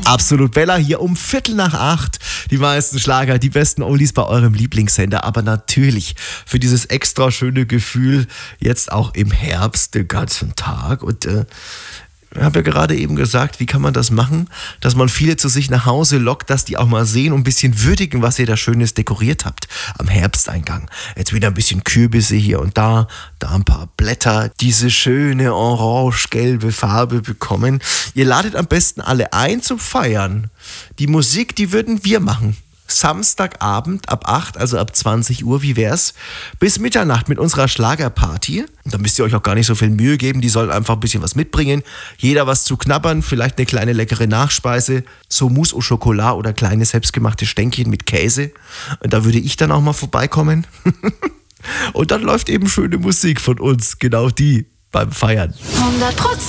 Absolut Bella hier um 7:45. Die meisten Schlager, die besten Oldies bei eurem Lieblingssender. Aber natürlich für dieses extra schöne Gefühl jetzt auch im Herbst den ganzen Tag. Und ich habe ja gerade eben gesagt, wie kann man das machen, dass man viele zu sich nach Hause lockt, dass die auch mal sehen und ein bisschen würdigen, was ihr da Schönes dekoriert habt am Herbsteingang. Jetzt wieder ein bisschen Kürbisse hier und da ein paar Blätter, diese schöne orange-gelbe Farbe bekommen. Ihr ladet am besten alle ein zum Feiern. Die Musik, die würden wir machen. Samstagabend ab 8, also ab 20 Uhr, wie wär's? Bis Mitternacht mit unserer Schlagerparty. Und da müsst ihr euch auch gar nicht so viel Mühe geben, die sollen einfach ein bisschen was mitbringen. Jeder was zu knabbern, vielleicht eine kleine leckere Nachspeise, so Mousse au Chocolat oder kleine selbstgemachte Stänkchen mit Käse. Und da würde ich dann auch mal vorbeikommen. Und dann läuft eben schöne Musik von uns, genau die beim Feiern. 100%.